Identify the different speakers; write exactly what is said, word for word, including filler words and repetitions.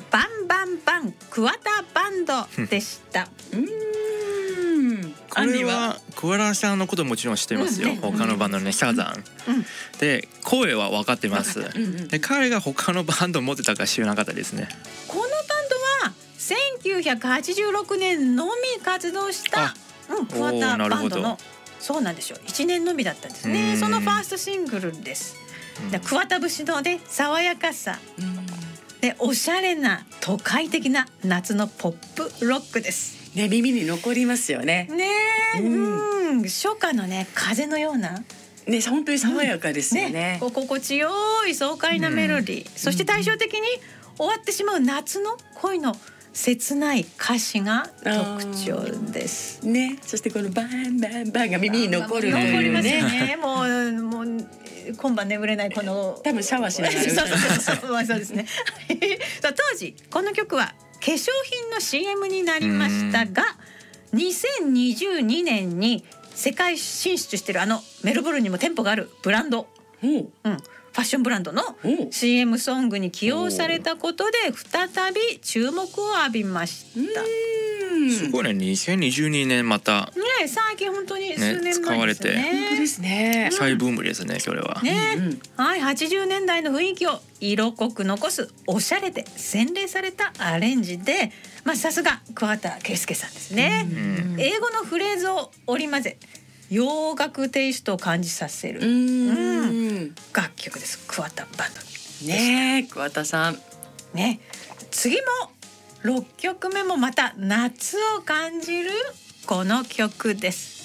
Speaker 1: バンバンバン桑田バンドでした。
Speaker 2: うーん、
Speaker 3: これは桑田さんのこともちろん知ってますよ、
Speaker 1: うんね、
Speaker 3: 他のバンドのね、サザン、
Speaker 1: うん、
Speaker 3: で声は分かってます、
Speaker 1: 分かった、うんうん、
Speaker 3: で彼が他のバンド持ってたか知らなかったですね。
Speaker 1: このバンドはせんきゅうひゃくはちじゅうろくねんのみ活動した、うん、桑田バンドの、そうなんですよ、いちねんのみだったんですね。そのファーストシングルです。で桑田節のね爽やかさ、でおしゃれな都会的な夏のポップロックです
Speaker 2: ね。耳に残りますよね。
Speaker 1: ねえ、うん、うん、初夏のね風のような
Speaker 2: ね、本当に爽やかですよね。
Speaker 1: ね、心地よい爽快なメロディー、うん、そして対照的に終わってしまう夏の恋の切ない歌詞が特徴です
Speaker 2: ね。そしてこのバンバンバンが耳に残る、
Speaker 1: 残りますよね。もうもう今晩眠れないこの
Speaker 2: 多分シャワーしながら
Speaker 1: そうそうそうそうですね当時この曲は化粧品の シーエム になりましたが、にせんにじゅうにねんに世界進出しているあのメルボルンにも店舗があるブランド、うんうん、ファッションブランドの シーエム ソングに起用されたことで再び注目を浴びました。
Speaker 3: すごいね、にせんにじゅうにねんまた
Speaker 1: ね、最近本当に数年前ですね、
Speaker 3: 使われて、
Speaker 2: 本当ですね、
Speaker 3: 再ブームですね、それは
Speaker 1: ね、
Speaker 2: うんうん、
Speaker 1: はい、はちじゅうねんだいの雰囲気を色濃く残すおしゃれで洗練されたアレンジで、まあさすが桑田佳祐さんですね、うん、英語のフレーズを織り交ぜ洋楽テイストを感じさせる、うん、楽曲です。桑田バンド
Speaker 2: ね、桑田さん
Speaker 1: ね。次もろっきょくめもまた夏を感じるこの曲です。